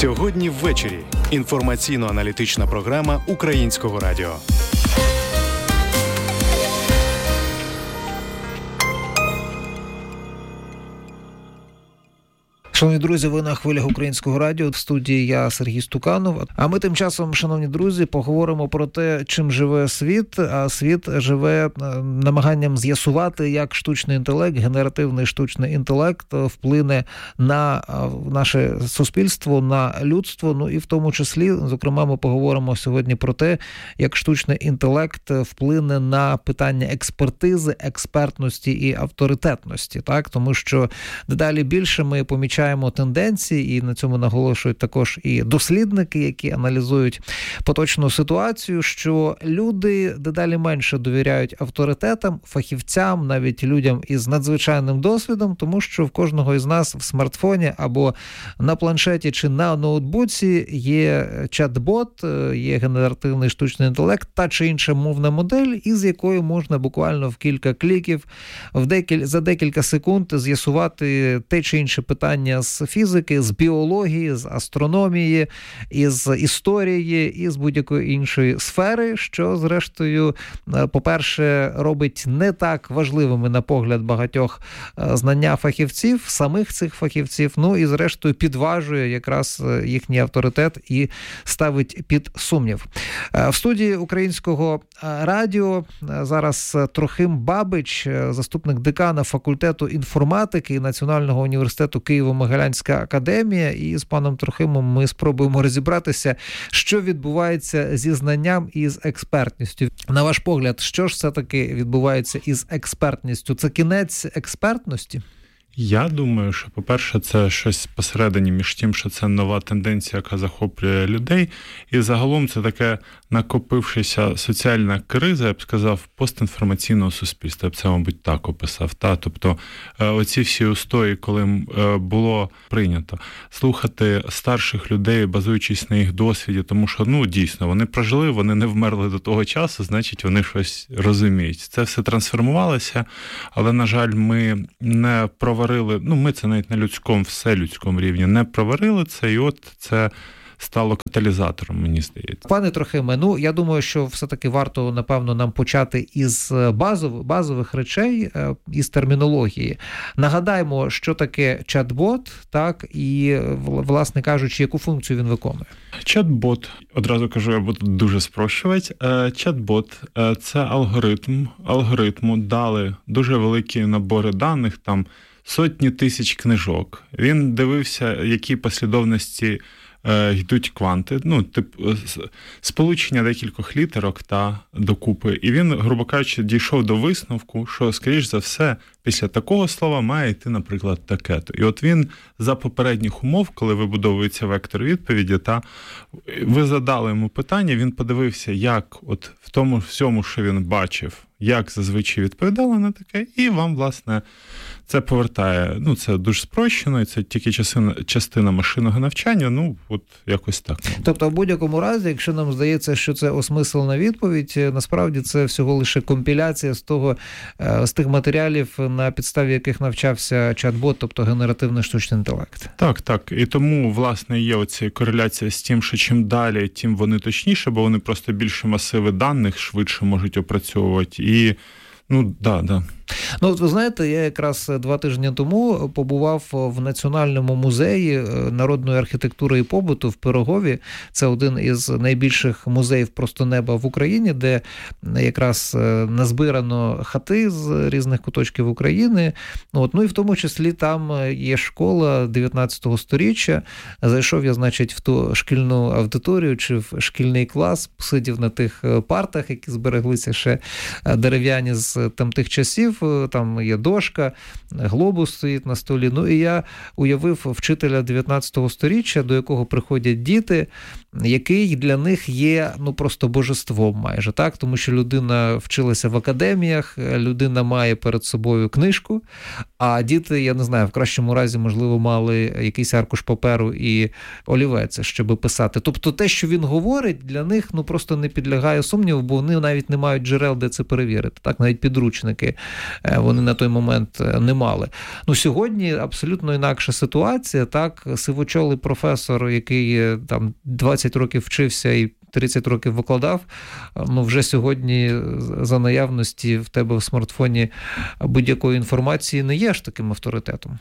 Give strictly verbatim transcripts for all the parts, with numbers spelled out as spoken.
Сьогодні ввечері. Інформаційно-аналітична програма Українського радіо. Шановні друзі, ви на хвилях Українського радіо, в студії я, Сергій Стуканов. А ми тим часом, шановні друзі, поговоримо про те, чим живе світ. А світ живе намаганням з'ясувати, як штучний інтелект, генеративний штучний інтелект вплине на наше суспільство, на людство. Ну і в тому числі, зокрема, ми поговоримо сьогодні про те, як штучний інтелект вплине на питання експертизи, експертності і авторитетності. Так? Тому що дедалі більше ми помічаємо тенденції, і на цьому наголошують також і дослідники, які аналізують поточну ситуацію, що люди дедалі менше довіряють авторитетам, фахівцям, навіть людям із надзвичайним досвідом, тому що в кожного із нас в смартфоні або на планшеті чи на ноутбуці є чат-бот, є генеративний штучний інтелект, та чи інша мовна модель, із якою можна буквально в кілька кліків, в декіль... за декілька секунд з'ясувати те чи інше питання з фізики, з біології, з астрономії, із історії, і з будь-якої іншої сфери, що, зрештою, по-перше, робить не так важливими, на погляд багатьох, знання фахівців, самих цих фахівців, ну і, зрештою, підважує якраз їхній авторитет і ставить під сумнів. В студії Українського радіо зараз Трохим Бабич, заступник декана факультету інформатики Національного університету Києво-Могилянська академія, і з паном Трохимом ми спробуємо розібратися, що відбувається зі знанням і з експертністю. На ваш погляд, що ж все-таки відбувається із експертністю? Це кінець експертності? Я думаю, що, по-перше, це щось посередині між тим, що це нова тенденція, яка захоплює людей, і загалом це таке накопившися соціальна криза, я б сказав, постінформаційного суспільства. Я б це, мабуть, так описав. Та? Тобто оці всі устої, коли було прийнято слухати старших людей, базуючись на їх досвіді, тому що, ну, дійсно, вони прожили, вони не вмерли до того часу, значить, вони щось розуміють. Це все трансформувалося, але, на жаль, ми не провели ну, ми це навіть на людському, вселюдському рівні не проварили це, і от це стало каталізатором, мені здається. Пане Трохиме, ну, я думаю, що все-таки варто, напевно, нам почати із базових, базових речей, із термінології. Нагадаємо, що таке чат-бот, так, і, власне кажучи, яку функцію він виконує. Чат-бот, одразу кажу, я буду дуже спрощувати. Чат-бот – це алгоритм, алгоритму дали дуже великі набори даних, там сотні тисяч книжок. Він дивився, які послідовності е, йдуть кванти, ну, тип, сполучення декількох літерок та докупи. І він, грубо кажучи, дійшов до висновку, що, скоріш за все, після такого слова має йти, наприклад, таке-то. І от він за попередніх умов, коли вибудовується вектор відповіді, та ви задали йому питання, він подивився, як от в тому всьому, що він бачив, як зазвичай відповідали на таке, і вам, власне, це повертає. Ну, це дуже спрощено, і це тільки частина, частина машинного навчання, ну, от якось так. Тобто, в будь-якому разі, якщо нам здається, що це осмислена відповідь, насправді це всього лише компіляція з того, з тих матеріалів, на підставі яких навчався чат-бот, тобто генеративний штучний інтелект. Так, так. І тому, власне, є оця кореляція з тим, що чим далі, тим вони точніше, бо вони просто більше масиви даних швидше можуть опрацьовувати. І, ну, да, да. Ну, от ви знаєте, я якраз два тижні тому побував в Національному музеї народної архітектури і побуту в Пирогові. Це один із найбільших музеїв просто неба в Україні, де якраз назбирано хати з різних куточків України. От, ну і в тому числі там є школа дев'ятнадцятого сторіччя. Зайшов я, значить, в ту шкільну аудиторію чи в шкільний клас, сидів на тих партах, які збереглися ще дерев'яні з там тих часів. Там є дошка, глобус стоїть на столі. Ну і я уявив вчителя дев'ятнадцятого сторіччя, до якого приходять діти, який для них є, ну, просто божеством майже, так? Тому що людина вчилася в академіях, людина має перед собою книжку, а діти, я не знаю, в кращому разі, можливо, мали якийсь аркуш паперу і олівець, щоб писати. Тобто те, що він говорить, для них, ну, просто не підлягає сумніву, бо вони навіть не мають джерел, де це перевірити, так? Навіть підручники вони на той момент не мали. Ну, сьогодні абсолютно інакша ситуація, так, сивочолий професор, який там двадцять років вчився і тридцять років викладав, ну, вже сьогодні за наявності в тебе в смартфоні будь-якої інформації не є ж таким авторитетом.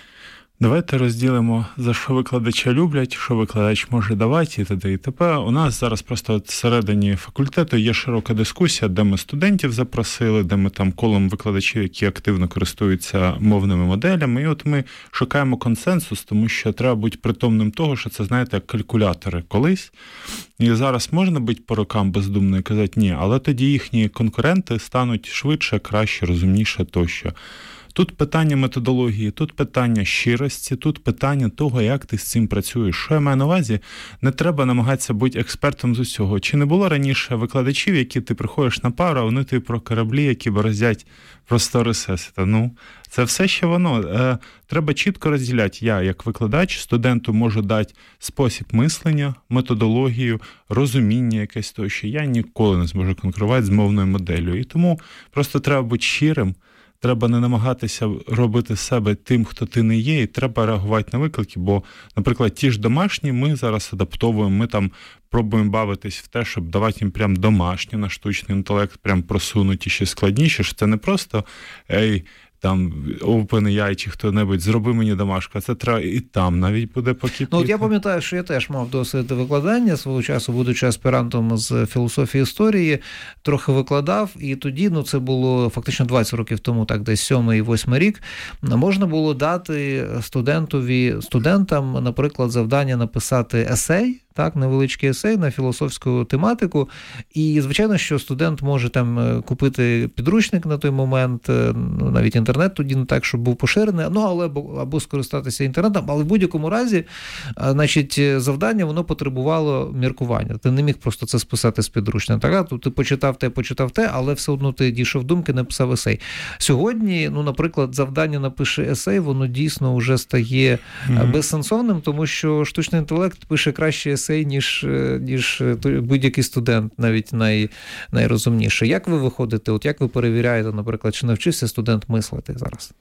Давайте розділимо, за що викладача люблять, що викладач може давати і т.д. і т.п. У нас зараз просто всередині факультету є широка дискусія, де ми студентів запросили, де ми там колом викладачів, які активно користуються мовними моделями. І от ми шукаємо консенсус, тому що треба бути притомним того, що це, знаєте, як калькулятори колись. І зараз можна бути по рокам бездумно і казати ні, але тоді їхні конкуренти стануть швидше, краще, розумніше тощо. Тут питання методології, тут питання щирості, тут питання того, як ти з цим працюєш. Що я маю на увазі? Не треба намагатися бути експертом з усього. Чи не було раніше викладачів, які ти приходиш на пару, а вони тобі про кораблі, які бороздять простори всесвіту? Ну, це все ще воно. Е, треба чітко розділяти. Я, як викладач, студенту можу дати спосіб мислення, методологію, розуміння якесь тощо. Я ніколи не зможу конкурувати з мовною моделлю. І тому просто треба бути щирим. Треба не намагатися робити себе тим, хто ти не є, і треба реагувати на виклики, бо, наприклад, ті ж домашні ми зараз адаптовуємо, ми там пробуємо бавитись в те, щоб давати їм прям домашнє на штучний інтелект, прям просунуті, ще складніше, що це не просто «ей, там, OpenAI чи хто-небудь, зроби мені домашку», а це треба і там навіть буде покипіти. Ну, от я пам'ятаю, що я теж мав досвід викладання свого часу, будучи аспірантом з філософії історії, трохи викладав, і тоді, ну, це було фактично двадцять років тому, так, десь сьомий, восьмий рік, можна було дати студентові, студентам, наприклад, завдання написати есей, так, невеличкий есей на філософську тематику. І, звичайно, що студент може там купити підручник на той момент, ну, навіть інтернет тоді не так, щоб був поширений, ну, але або скористатися інтернетом, але в будь-якому разі, значить, завдання, воно потребувало міркування. Ти не міг просто це списати з підручника. Так, тут ти почитав те, почитав те, але все одно ти дійшов думки, написав есей. Сьогодні, ну, наприклад, завдання «напиши есей», воно дійсно вже стає mm-hmm. безсенсовним, тому що штучний інтелект пише краще есей, ніж, ніж будь-який студент, навіть най, найрозумніший. Як ви виходите, от як ви перевіряєте, наприклад, чи навчився студент мислити зараз?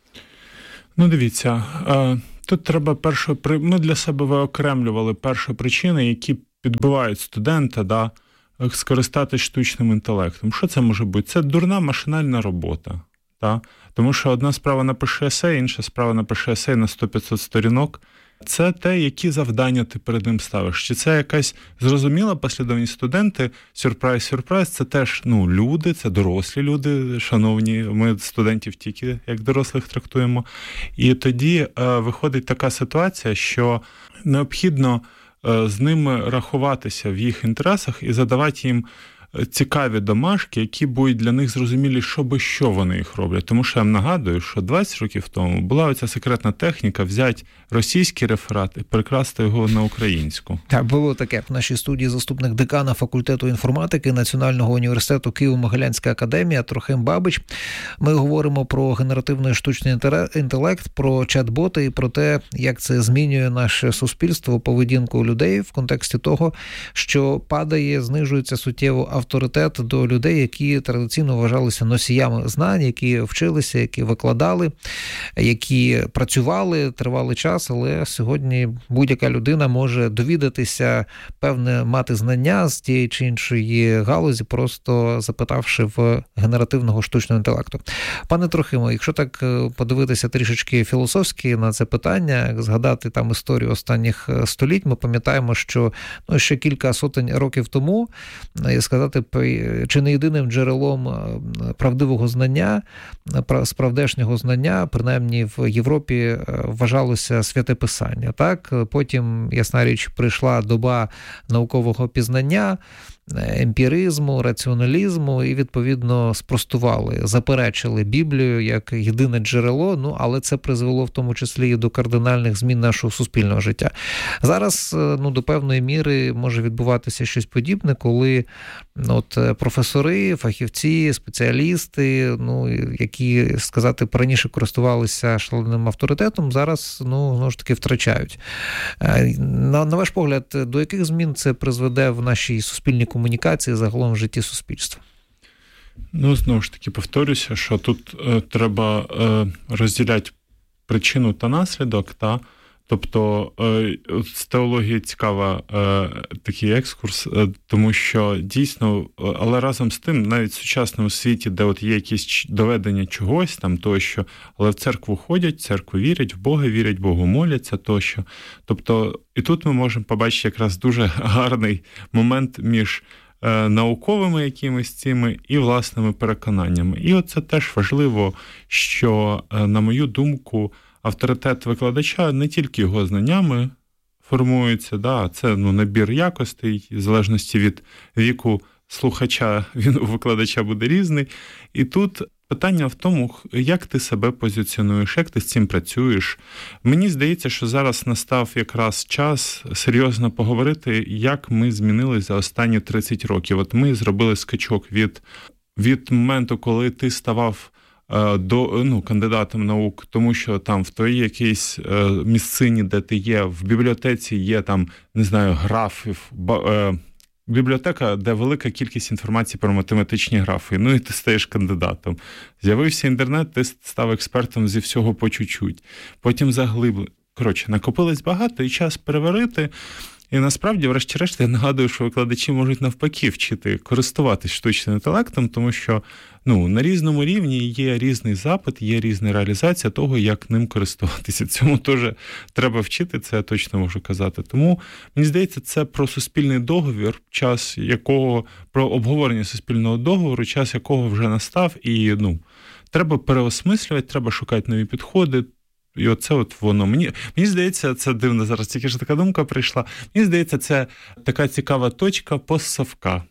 Ну, дивіться, тут треба перше, ми для себе виокремлювали перші причини, які підбивають студента, да, скористатись штучним інтелектом. Що це може бути? Це дурна машинальна робота. Да? Тому що одна справа напише есей, інша справа напише есей на сто-п'ятсот сторінок. Це те, які завдання ти перед ним ставиш. Чи це якась зрозуміла послідовність? Студенти, сюрприз-сюрприз, це теж, ну, люди, це дорослі люди, шановні, ми студентів тільки як дорослих трактуємо. І тоді е, виходить така ситуація, що необхідно е, з ними рахуватися в їх інтересах і задавати їм цікаві домашки, які будуть для них зрозумілі, що би що вони їх роблять. Тому що я вам нагадую, що двадцять років тому була оця секретна техніка взяти російський реферат і перекласти його на українську. Так, було таке. В нашій студії заступник декана факультету інформатики Національного університету Києво-Могилянська академія Трохим Бабич. Ми говоримо про генеративний штучний інтелект, про чат-боти і про те, як це змінює наше суспільство, поведінку людей в контексті того, що падає, знижується суттєво авторитет до людей, які традиційно вважалися носіями знань, які вчилися, які викладали, які працювали тривалий час, але сьогодні будь-яка людина може довідатися, певне, мати знання з тієї чи іншої галузі, просто запитавши в генеративного штучного інтелекту. Пане Трохимо, якщо так подивитися трішечки філософськи на це питання, згадати там історію останніх століть, ми пам'ятаємо, що, ну, ще кілька сотень років тому, я сказати, чи не єдиним джерелом правдивого знання, справдешнього знання, принаймні в Європі, вважалося Святе Писання. Так? Потім, ясна річ, прийшла доба наукового пізнання, емпіризму, раціоналізму і, відповідно, спростували, заперечили Біблію як єдине джерело, ну, але це призвело в тому числі і до кардинальних змін нашого суспільного життя. Зараз, ну, до певної міри може відбуватися щось подібне, коли, ну, от, професори, фахівці, спеціалісти, ну, які, сказати, раніше користувалися шаленим авторитетом, зараз, ну, знову ж таки, втрачають. На, на ваш погляд, до яких змін це призведе в нашій суспільній комунікації, загалом в житті суспільства? Ну, знову ж таки, повторюся, що тут е, треба е, розділяти причину та наслідок, та тобто е, з теології цікава е, такий екскурс, е, тому що дійсно, але разом з тим, навіть в сучасному світі, де от є якісь доведення чогось там тощо, але в церкву ходять, в церкву вірять, в Бога вірять, Богу моляться тощо. Тобто, і тут ми можемо побачити якраз дуже гарний момент між е, науковими якимись цими і власними переконаннями. І от це теж важливо, що, е, на мою думку, авторитет викладача не тільки його знаннями формується, да, це ну, набір якостей, в залежності від віку слухача, він у викладача буде різний. І тут питання в тому, як ти себе позиціонуєш, як ти з цим працюєш. Мені здається, що зараз настав якраз час серйозно поговорити, як ми змінилися за останні тридцять років. От ми зробили скачок від, від моменту, коли ти ставав до ну, кандидатом наук, тому що там в твоїй якійсь е, місцині, де ти є, в бібліотеці є там, не знаю, графів, ба, е, бібліотека, де велика кількість інформації про математичні графи, ну і ти стаєш кандидатом. З'явився інтернет, ти став експертом зі всього по чуть-чуть. Потім заглибли. Коротше, накопилось багато і час переварити. І насправді, врешті-решт, я нагадую, що викладачі можуть навпаки вчити користуватись штучним інтелектом, тому що ну, на різному рівні є різний запит, є різна реалізація того, як ним користуватися. Цьому теж треба вчити, це я точно можу казати. Тому, мені здається, це про суспільний договір, час якого, про обговорення суспільного договору, час якого вже настав, і ну, треба переосмислювати, треба шукати нові підходи. І оце от воно. Мені, мені здається, це дивно зараз, тільки ж така думка прийшла. Мені здається, це така цікава точка постсовка.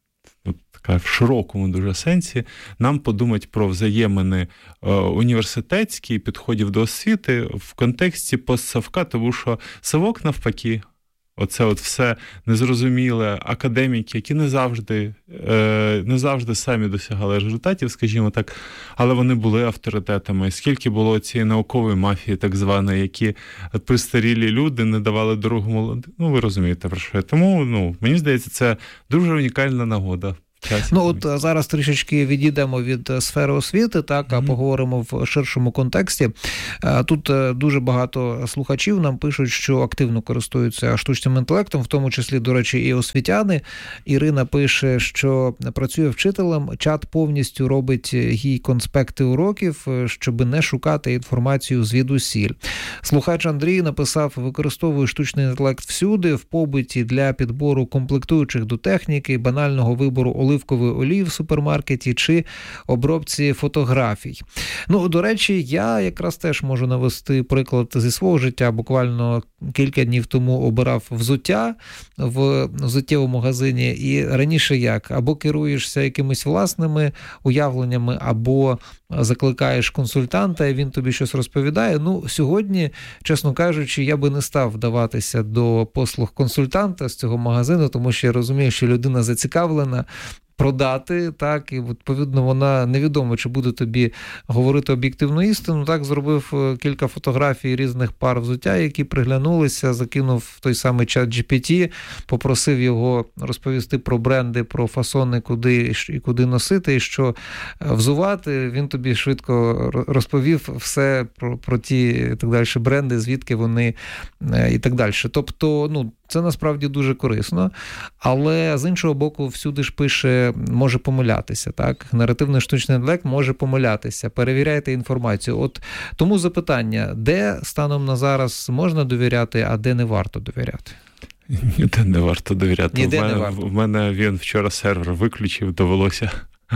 От така в широкому дуже сенсі. Нам подумати про взаємини е, університетські, підходів до освіти в контексті постсовка, тому що совок навпаки. Оце от все незрозуміле, академіки, які не завжди, е, не завжди самі досягали результатів, скажімо так, але вони були авторитетами. Скільки було цієї наукової мафії, так званої, які пристарілі люди не давали дорогу молодим. Ну, ви розумієте, про що я. Тому, ну, мені здається, це дуже унікальна нагода. Ну, от зараз трішечки відійдемо від сфери освіти, так, а mm-hmm. поговоримо в ширшому контексті. Тут дуже багато слухачів нам пишуть, що активно користуються штучним інтелектом, в тому числі, до речі, і освітяни. Ірина пише, що працює вчителем, чат повністю робить їй конспекти уроків, щоб не шукати інформацію звідусіль. Слухач Андрій написав, використовую штучний інтелект всюди, в побуті для підбору комплектуючих до техніки, банального вибору оливкової олії в супермаркеті чи обробці фотографій. Ну, до речі, я якраз теж можу навести приклад зі свого життя. Буквально кілька днів тому обирав взуття в взуттєвому магазині. І раніше як? Або керуєшся якимись власними уявленнями, або закликаєш консультанта, і він тобі щось розповідає. Ну, сьогодні, чесно кажучи, я би не став вдаватися до послуг консультанта з цього магазину, тому що я розумію, що людина зацікавлена продати, так, і відповідно вона невідомо, чи буде тобі говорити об'єктивну істину. Так, зробив кілька фотографій різних пар взуття, які приглянулися, закинув той самий чат джі пі ті, попросив його розповісти про бренди, про фасони, куди і куди носити, і що взувати. Він тобі швидко розповів все про, про ті і так далі бренди, звідки вони і так далі. Тобто, ну, це насправді дуже корисно, але з іншого боку всюди ж пише, може помилятися, так? Наративний штучний інтелект може помилятися, перевіряйте інформацію. От тому запитання, де станом на зараз можна довіряти, а де не варто довіряти? Ніде не варто довіряти. Ніде в мене, не варто. В мене він вчора сервер виключив, довелося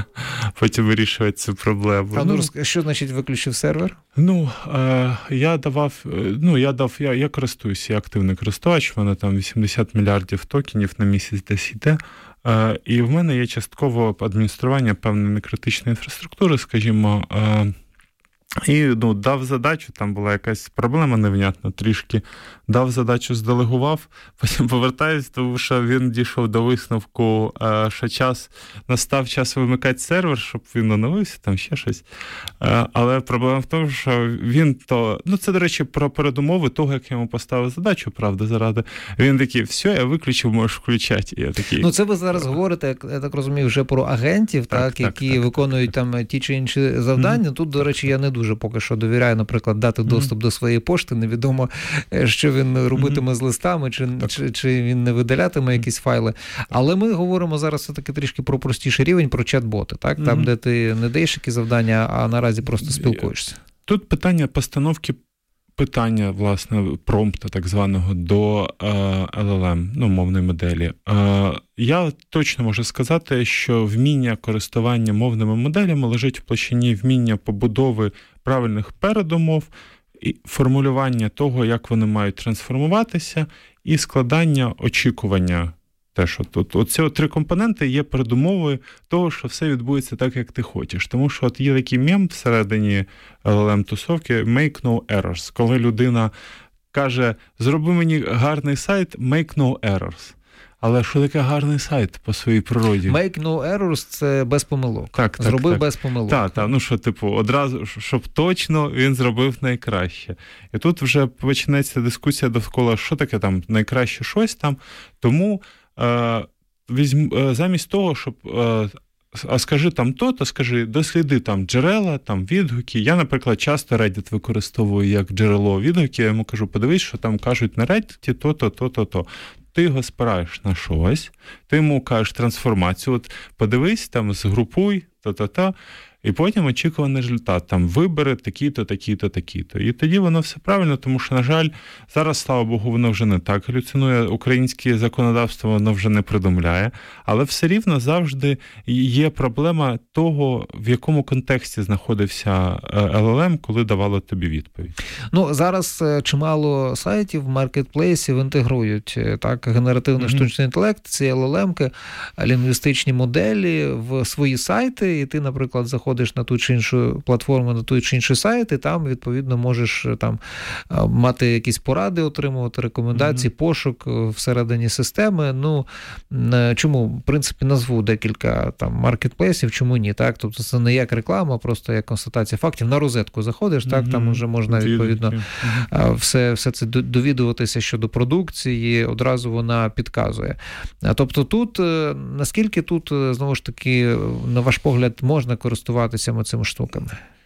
потім вирішувати цю проблему. А ну, ну що значить виключив сервер? Ну, е, я давав, ну, я дав, я, я користуюся, я активний користувач, в мене там вісімдесят мільярдів токенів на місяць десь йде, е, і в мене є частково адміністрування певної некритичної інфраструктури, скажімо, е, І ну, дав задачу, там була якась проблема невнятна трішки, дав задачу, зделегував, потім повертаюсь, тому що він дійшов до висновку, що час, настав час вимикати сервер, щоб він оновився, там ще щось. Але проблема в тому, що він то, ну це, до речі, про передумови того, як я йому поставив задачу, правда, заради. Він такий, все, я виключив, можеш включати. І я такий... Ну це ви зараз говорите, я так розумію, вже про агентів, так, так, так які так, виконують так. там ті чи інші завдання. Mm-hmm. Тут, до речі, я не дуже поки що довіряю, наприклад, дати доступ mm-hmm. до своєї пошти. Невідомо, що він робитиме mm-hmm. з листами, чи, чи, чи він не видалятиме якісь файли. Але ми говоримо зараз все-таки трішки про простіший рівень, про чат-боти, так? Там, mm-hmm. де ти не даєш які завдання, а наразі просто спілкуєшся. Тут питання постановки питання, власне, промпта так званого до е, ел ел ем, ну, мовної моделі. Е, я точно можу сказати, що вміння користування мовними моделями лежить в площині вміння побудови правильних передумов, і формулювання того, як вони мають трансформуватися, і складання очікування. Те, що тут оці три компоненти є передумовою того, що все відбудеться так, як ти хочеш. Тому що от є такий мем всередині ел ел ем-тусовки «make no errors», коли людина каже, зроби мені гарний сайт, make no errors. Але що таке гарний сайт по своїй природі? Make no errors – це без помилок. Так, так, зробив так. без помилок. Так, так, ну що, типу, одразу, щоб точно він зробив найкраще. І тут вже починається дискусія довкола, що таке там найкраще щось там. Тому е, візьм, е, замість того, щоб... Е, а скажи там то, то скажи, досліди там джерела, там відгуки. Я, наприклад, часто Reddit використовую як джерело відгуків. Я йому кажу, подивись, що там кажуть на Reddit то-то, то-то, то. Ти його спираєш на щось, ти йому кажеш трансформацію, от подивись, там згрупуй, то-то-то, і потім очікуваний результат, там вибери такі-то, такі-то, такі-то. І тоді воно все правильно, тому що, на жаль, зараз, слава Богу, воно вже не так галюцинує, українське законодавство воно вже не придумляє, але все рівно завжди є проблема того, в якому контексті знаходився ел ел ем, коли давало тобі відповідь. Ну, зараз чимало сайтів, маркетплейсів інтегрують так, генеративний mm-hmm. штучний інтелект, ці ел ел емки, лінгвістичні моделі в свої сайти, і ти, наприклад, заходиш Ходиш на ту чи іншу платформу, на той чи інший сайт, і там, відповідно, можеш там мати якісь поради, отримувати рекомендації, mm-hmm. пошук всередині системи. Ну, чому? В принципі, назву декілька там маркетплейсів, чому ні, так? Тобто це не як реклама, просто як констатація фактів. На розетку заходиш, mm-hmm. так? Там вже можна, відповідно, mm-hmm. все, все це довідуватися щодо продукції, одразу вона підказує. Тобто тут, наскільки тут, знову ж таки, на ваш погляд, можна користуватися цими штуками?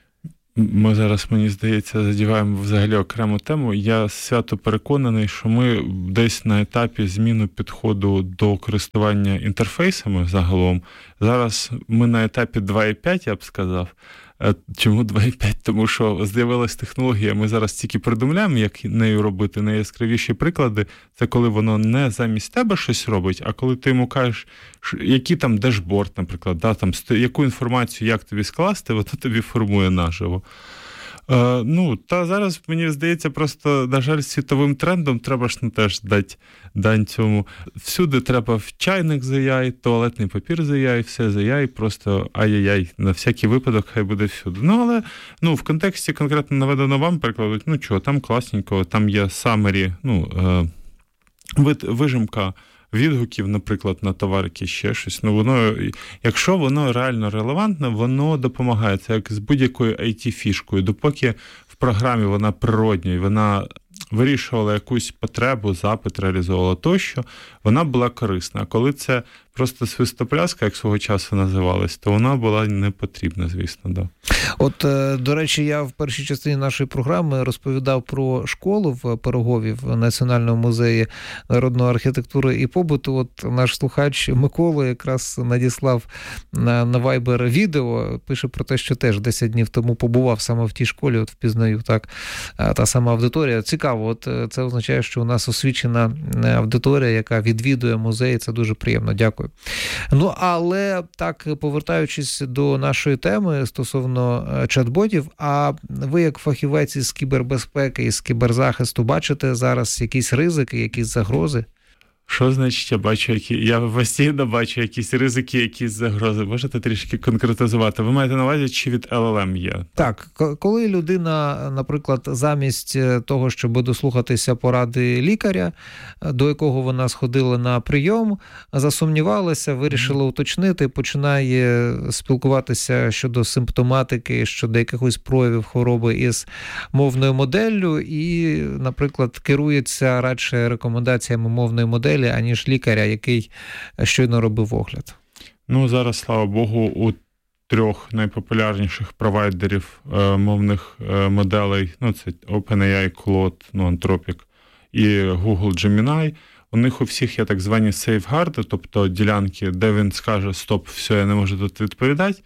Ми зараз, мені здається, задіваємо взагалі окрему тему. Я свято переконаний, що ми десь на етапі зміни підходу до користування інтерфейсами загалом. Зараз ми на етапі два і п'ять, я б сказав. Чому два і п'ять? Тому що з'явилась технологія, ми зараз тільки придумляємо, як нею робити. Найяскравіші приклади – це коли воно не замість тебе щось робить, а коли ти йому кажеш, який там дешборд, наприклад, да, там, яку інформацію, як тобі скласти, воно тобі формує наживо. Е, ну, та зараз, мені здається, просто, на жаль, світовим трендом треба ж не теж дати дань цьому. Всюди треба в чайник за яй, туалетний папір за яй, все за яй, просто ай-яй-яй, на всякий випадок хай буде всюди. Ну, але ну, в контексті конкретно наведено вам прикладуть, ну, чого, там класненько, там є summary, ну, е, вижимка відгуків, наприклад, на товарики, ще щось. Ну, воно, якщо воно реально релевантне, воно допомагає. Це як з будь-якою ай ті-фішкою. Допоки в програмі вона природня, і вона вирішувала якусь потребу, запит реалізовувала тощо, вона була корисна. А коли це просто свистопляска, як свого часу називалась, то вона була не потрібна, звісно, да. От, до речі, я в першій частині нашої програми розповідав про школу в Пирогові в Національному музеї народної архітектури і побуту. От наш слухач Микола якраз надіслав на, на Viber відео, пише про те, що теж десять днів тому побував саме в тій школі, от впізнаю, так, та сама аудиторія. Цікаво, от це означає, що у нас освічена аудиторія, яка відвідує музей, це дуже приємно. Дякую. Ну, але так, повертаючись до нашої теми стосовно чат-ботів, а ви як фахівець із кібербезпеки, із кіберзахисту, бачите зараз якісь ризики, якісь загрози? Що значить, я бачу, які я постійно бачу якісь ризики, якісь загрози. Можете трішки конкретизувати? Ви маєте на увазі, чи від ел ел ем є? Так, коли людина, наприклад, замість того, щоб дослухатися поради лікаря, до якого вона сходила на прийом, засумнівалася, вирішила уточнити, починає спілкуватися щодо симптоматики, щодо якихось проявів хвороби із мовною моделлю і, наприклад, керується радше рекомендаціями мовної моделі, аніж лікаря, який щойно робив огляд. Ну, зараз, слава Богу, у трьох найпопулярніших провайдерів е, мовних е, моделей, ну, це OpenAI, Claude, ну, Anthropic і Google Gemini, у них у всіх є так звані сейфгарди, тобто ділянки, де він скаже «стоп, все, я не можу тут відповідати».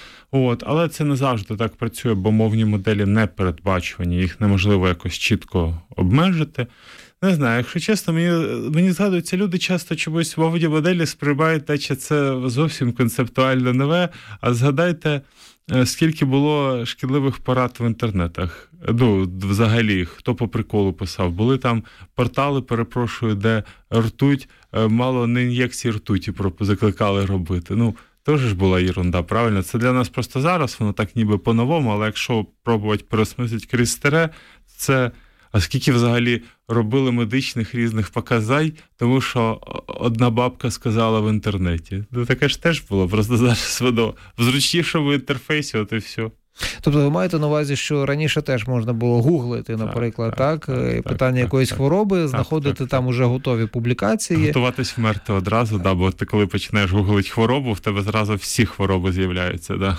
От, але це не завжди так працює, бо мовні моделі не передбачувані, їх неможливо якось чітко обмежити. Не знаю, якщо чесно, мені, мені згадуються, люди часто чомусь мовні моделі сприймають, наче це зовсім концептуально нове, а згадайте, скільки було шкідливих порад в інтернетах. Ну, взагалі, хто по приколу писав. Були там портали, перепрошую, де ртуть, мало не ін'єкції ртуті закликали робити. Ну, теж ж була єрунда, правильно? Це для нас просто зараз, воно так ніби по-новому, але якщо пробувати пересмислити крізь старе, це... А скільки взагалі робили медичних різних показань, тому що одна бабка сказала в інтернеті. Ну, таке ж теж було, просто зараз воно в зручнішому інтерфейсі, от і все. Тобто ви маєте на увазі, що раніше теж можна було гуглити, наприклад, так, так, так, так питання так, якоїсь так, хвороби, так, знаходити так, там так. уже готові публікації. Готуватись вмерти одразу, да, бо ти коли починаєш гуглити хворобу, в тебе зразу всі хвороби з'являються. Да.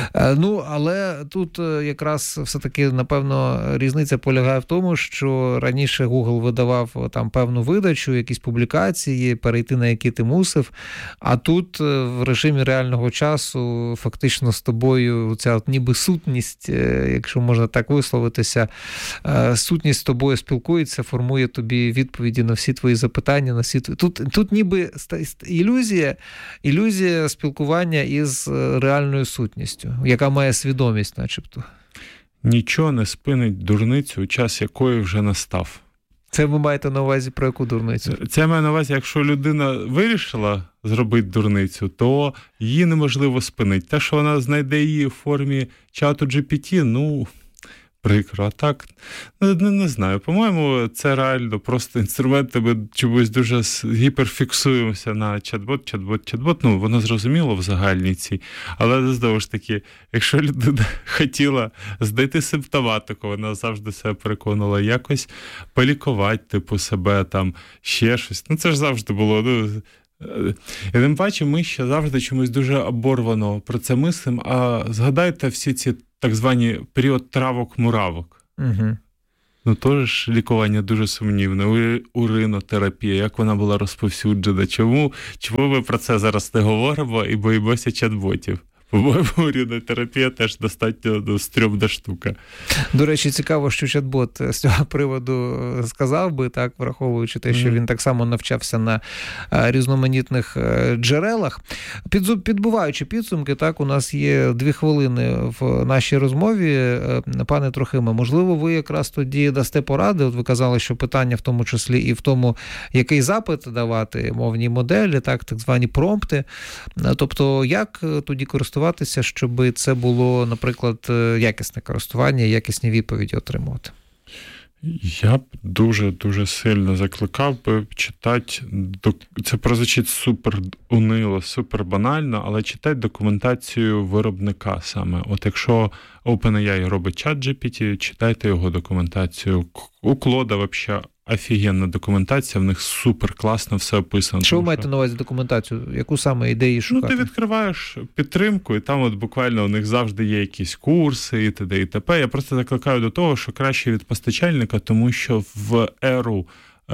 Ну, але тут якраз все-таки, напевно, різниця полягає в тому, що раніше Google видавав там певну видачу, якісь публікації, перейти на які ти мусив, а тут в режимі реального часу фактично з тобою ця от ніби сутність, якщо можна так висловитися, сутність з тобою спілкується, формує тобі відповіді на всі твої запитання, на всі твої... Тут, тут ніби ілюзія, ілюзія спілкування із реальною сутністю, яка має свідомість начебто. Нічого не спинить дурницю, час якої вже настав. Це ви маєте на увазі про яку дурницю? Це я маю на увазі, якщо людина вирішила зробити дурницю, то її неможливо спинити. Те, що вона знайде її в формі чату джі пі ті, ну, прикро. А так, не, не знаю. По-моєму, це реально просто інструменти, ми чомусь дуже гіперфіксуємося на чат-бот, чат-бот, чат-бот. Ну, воно зрозуміло в загальній цій. Але, знову ж таки, якщо людина хотіла знайти симптоматику, вона завжди себе переконала якось полікувати, типу, себе там, ще щось. Ну, це ж завжди було, ну... І тим паче ми ще завжди чомусь дуже оборвано про це мислимо, а згадайте всі ці так звані період травок-муравок. Угу. Ну, теж лікування дуже сумнівне. Уринотерапія, як вона була розповсюджена. Чому, чому ми про це зараз не говоримо і боїмося чат-ботів? По-моєму, уринотерапія теж достатньо ну, стрьомна штука. До речі, цікаво, що чат-бот з цього приводу сказав би, так, враховуючи те, що mm-hmm. він так само навчався на різноманітних джерелах. Під, підбуваючи підсумки, так, у нас є дві хвилини в нашій розмові. Пане Трохиме, можливо, ви якраз тоді дасте поради, от ви казали, що питання в тому числі і в тому, який запит давати мовній моделі, так, так звані промпти. Тобто, як тоді користуватися, щоб це було, наприклад, якісне користування, якісні відповіді отримувати? Я б дуже-дуже сильно закликав би читати, це прозвучить супер унило, супер банально, але читати документацію виробника саме. От якщо OpenAI робить чат джі пі ті, читайте його документацію. У Claude взагалі офігенна документація, в них супер класно все описано. Що ви маєте на увазі документацію? Яку саме ідеї шукати? Ну, ти відкриваєш підтримку, і там от буквально у них завжди є якісь курси і т.д. і т.п. Я просто закликаю до того, що краще від постачальника, тому що в еру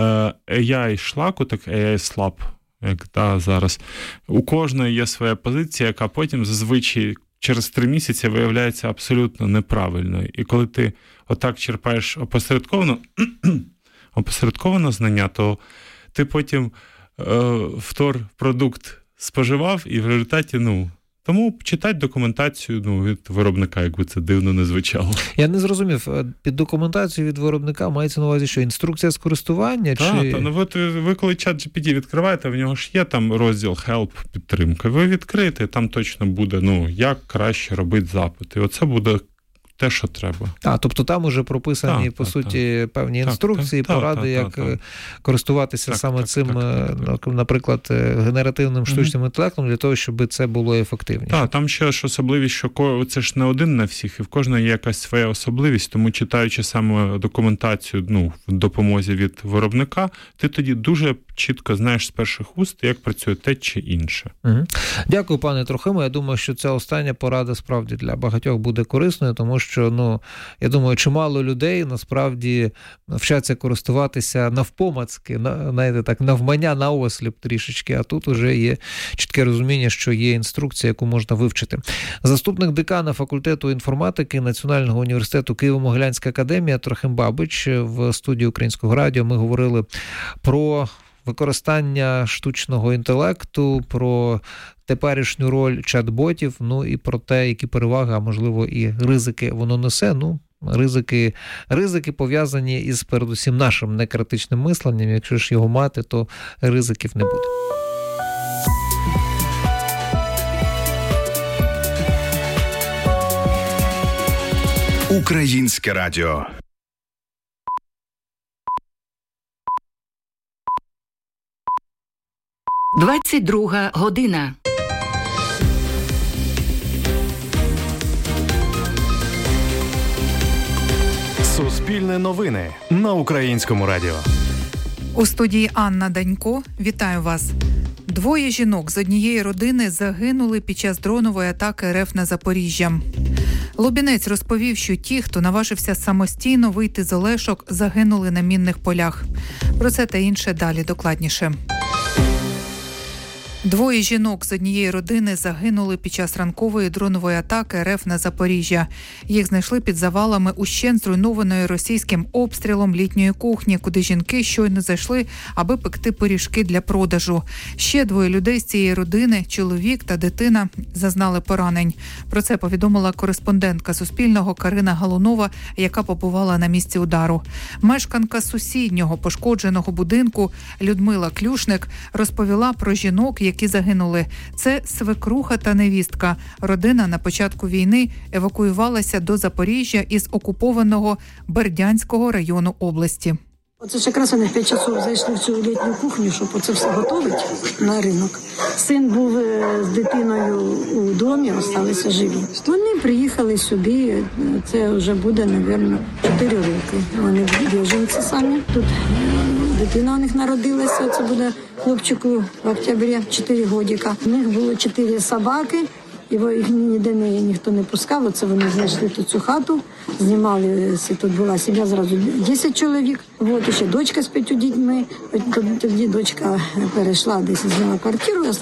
ей ай-шлаку, так ей ай-слап, як та, зараз, у кожної є своя позиція, яка потім зазвичай через три місяці виявляється абсолютно неправильною. І коли ти отак черпаєш опосередковано, опосередковано знання, то ти потім е, втор продукт споживав, і в результаті, ну, Тому читати документацію, ну, від виробника, якби це дивно не звучало. Я не зрозумів, під документацією від виробника мається на увазі, що інструкція з користування? Так, чи... та, ну, от ви коли чат джі пі ті відкриваєте, в нього ж є там розділ Help, підтримка. Ви відкриєте, там точно буде, ну, як краще робити запити. І оце буде те, що треба. А, тобто там уже прописані, так, по так, суті, так. певні Так, інструкції, так, поради, так, як так, так. користуватися Так, саме так, цим, так, так, так. наприклад, генеративним штучним інтелектом для того, щоб це було ефективніше. Так, там ще ж особливість, що це ж не один на всіх, і в кожного є якась своя особливість, тому читаючи саме документацію, ну, в допомозі від виробника, ти тоді дуже чітко знаєш з перших уст, як працює те чи інше. Угу. Дякую, пане Трохимо. Я думаю, що ця остання порада справді для багатьох буде корисною, тому що, ну, я думаю, чимало людей насправді вчаться користуватися навпомацки, знаєте, так, навмання на осліп трішечки, а тут уже є чітке розуміння, що є інструкція, яку можна вивчити. Заступник декана факультету інформатики Національного університету Києво-Могилянська академія Трохим Бабич в студії Українського радіо. Ми говорили про використання штучного інтелекту, про теперішню роль чат-ботів, ну і про те, які переваги, а можливо і ризики воно несе. Ну, ризики, ризики пов'язані із передусім нашим некритичним мисленням. Якщо ж його мати, то ризиків не буде. Українське радіо. двадцять друга година. Суспільне новини на Українському радіо. У студії Анна Данько. Вітаю вас. Двоє жінок з однієї родини загинули під час дронової атаки РФ на Запоріжжя. Лубінець розповів, що ті, хто наважився самостійно вийти з Олешок, загинули на мінних полях. Про це та інше далі докладніше. Двоє жінок з однієї родини загинули під час ранкової дронової атаки РФ на Запоріжжя. Їх знайшли під завалами ущент зруйнованої російським обстрілом літньої кухні, куди жінки щойно зайшли, аби пекти пиріжки для продажу. Ще двоє людей з цієї родини, чоловік та дитина, зазнали поранень. Про це повідомила кореспондентка Суспільного Карина Галунова, яка побувала на місці удару. Мешканка сусіднього пошкодженого будинку Людмила Клюшник розповіла про жінок, які загинули. Це свекруха та невістка. Родина на початку війни евакуювалася до Запоріжжя із окупованого Бердянського району області. Оце ж якраз вони в п'ять часов зайшли в цю літню кухню, щоб оце все готувати на ринок. Син був з дитиною у домі, залишилися живі. Вони приїхали сюди, це вже буде, мабуть, чотири роки. Вони біженці самі. Тут дитина у них народилася, це буде хлопчику в октябрі, чотири годика. У них було чотири собаки. Його їх ніде не, ніхто не пускав, оце вони знайшли тут цю хату, знімали, тут була сім'я зразу десять чоловік, от, і ще дочка з п'ятью дітьми, тоді дочка перейшла, десь зняла квартиру,